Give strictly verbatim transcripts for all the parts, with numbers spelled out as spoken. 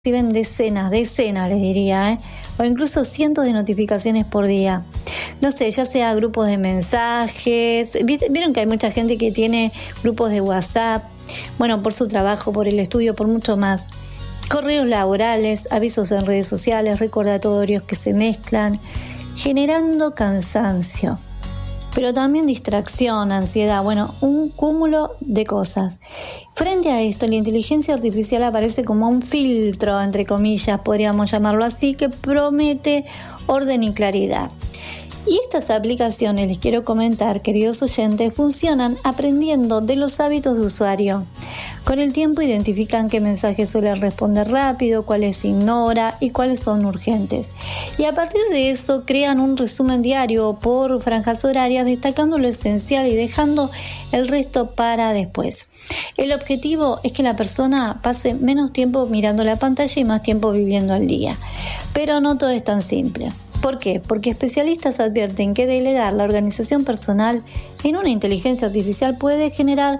reciben decenas, decenas les diría, ¿eh? o incluso cientos de notificaciones por día. No sé, ya sea grupos de mensajes, vieron que hay mucha gente que tiene grupos de WhatsApp, bueno, por su trabajo, por el estudio, por mucho más. Correos laborales, avisos en redes sociales, recordatorios que se mezclan, generando cansancio. Pero también distracción, ansiedad, bueno, un cúmulo de cosas. Frente a esto, la inteligencia artificial aparece como un filtro, entre comillas, podríamos llamarlo así, que promete orden y claridad. Y estas aplicaciones, les quiero comentar, queridos oyentes, funcionan aprendiendo de los hábitos de usuario. Con el tiempo identifican qué mensajes suelen responder rápido, cuáles ignora y cuáles son urgentes. Y a partir de eso crean un resumen diario por franjas horarias, destacando lo esencial y dejando el resto para después. El objetivo es que la persona pase menos tiempo mirando la pantalla y más tiempo viviendo al día. Pero no todo es tan simple. ¿Por qué? Porque especialistas advierten que delegar la organización personal en una inteligencia artificial puede generar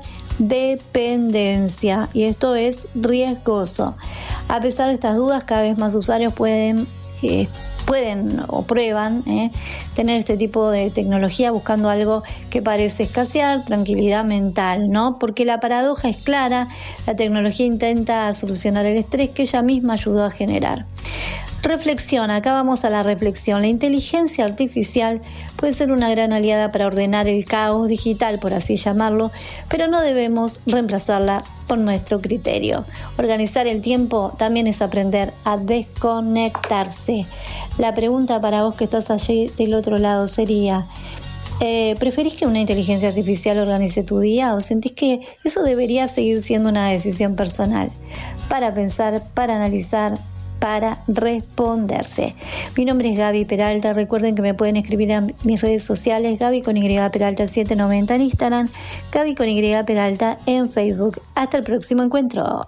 dependencia y esto es riesgoso. A pesar de estas dudas, cada vez más usuarios pueden, eh, pueden o prueban eh, tener este tipo de tecnología buscando algo que parece escasear, tranquilidad mental, ¿no? Porque la paradoja es clara, la tecnología intenta solucionar el estrés que ella misma ayudó a generar. Reflexión, acá vamos a la reflexión. La inteligencia artificial puede ser una gran aliada para ordenar el caos digital, por así llamarlo, pero no debemos reemplazarla por nuestro criterio. Organizar el tiempo también es aprender a desconectarse. La pregunta para vos que estás allí del otro lado sería, eh, ¿preferís que una inteligencia artificial organice tu día o sentís que eso debería seguir siendo una decisión personal? Para pensar, para analizar, para responderse. Mi nombre es Gaby Peralta. Recuerden que me pueden escribir en mis redes sociales, Gaby con Y Peralta setecientos noventa en Instagram, Gaby con Y Peralta en Facebook. Hasta el próximo encuentro.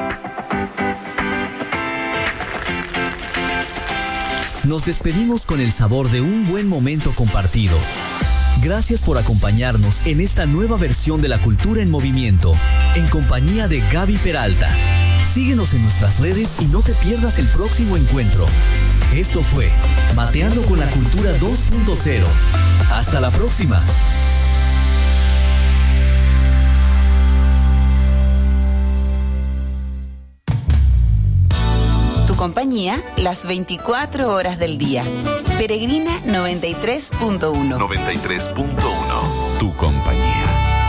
Nos despedimos con el sabor de un buen momento compartido. Gracias por acompañarnos en esta nueva versión de La Cultura en Movimiento, en compañía de Gaby Peralta. Síguenos en nuestras redes y no te pierdas el próximo encuentro. Esto fue Mateando con la Cultura dos punto cero. Hasta la próxima. Tu compañía las veinticuatro horas del día. Peregrina noventa y tres punto uno. noventa y tres punto uno. Tu compañía.